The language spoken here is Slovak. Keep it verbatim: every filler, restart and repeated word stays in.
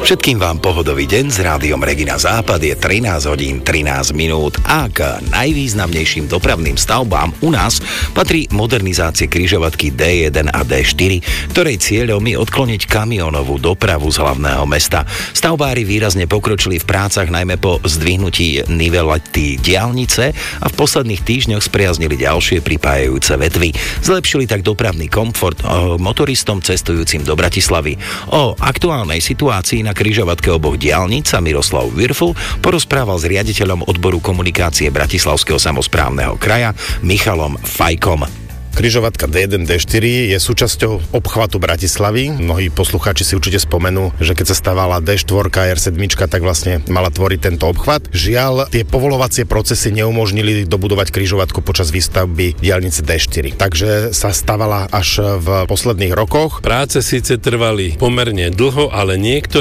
Všetkým vám pohodový deň s rádiom Regina Západ. Je trinásť hodín trinásť minút a k najvýznamnejším dopravným stavbám u nás patrí modernizácie križovatky dé jeden a dé štyri, ktorej cieľom je odkloniť kamionovú dopravu z hlavného mesta. Stavbári výrazne pokročili v prácach najmä po zdvihnutí nivelety diaľnice a v posledných týždňoch spriaznili ďalšie pripájajúce vetvy. Zlepšili tak dopravný komfort motoristom cestujúcim do Bratislavy. O aktuálnej situácii na križovatke oboch diaľnic sa Miroslav Virfl porozprával s riaditeľom odboru komunikácie Bratislavského samosprávneho kraja Michalom Fajkom. Križovatka dé jeden dé štyri je súčasťou obchvatu Bratislavy. Mnohí poslucháči si určite spomenú, že keď sa stavala dé štyri er sedem, tak vlastne mala tvoriť tento obchvat. Žiaľ, tie povolovacie procesy neumožnili dobudovať križovatku počas výstavby diaľnice dé štyri. Takže sa stavala až v posledných rokoch. Práce síce trvali pomerne dlho, ale niektoré